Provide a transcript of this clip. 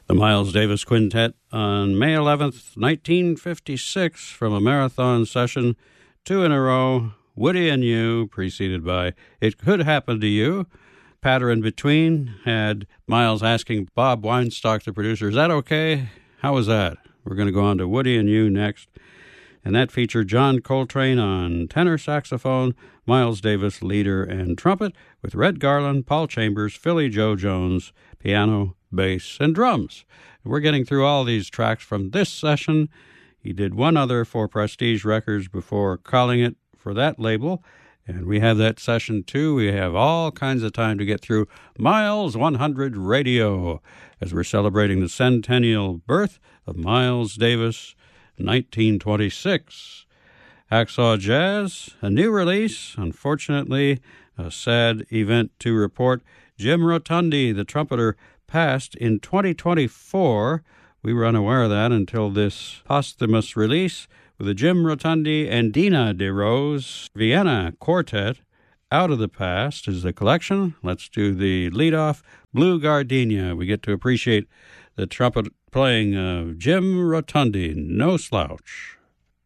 The Miles Davis Quintet on May 11th, 1956, from a marathon session, 2 in a row, Woody and You, preceded by It Could Happen to You. Patter in between had Miles asking Bob Weinstock, the producer, is that okay? How was that? We're going to go on to Woody and You next. And that featured John Coltrane on tenor saxophone, Miles Davis leader and trumpet, with Red Garland, Paul Chambers, Philly Joe Jones, piano, bass, and drums. We're getting through all these tracks from this session. He did one other for Prestige Records before calling it for that label, and we have that session too. We have all kinds of time to get through Miles 100 Radio as we're celebrating the centennial birth of Miles Davis, 1926. Hacksaw Jazz, a new release. Unfortunately, a sad event to report. Jim Rotundi, the trumpeter, passed in 2024. We were unaware of that until this posthumous release with the Jim Rotundi and Dina DeRose Vienna Quartet. Out of the Past is the collection. Let's do the lead-off, Blue Gardenia. We get to appreciate the trumpet playing of Jim Rotundi, no slouch.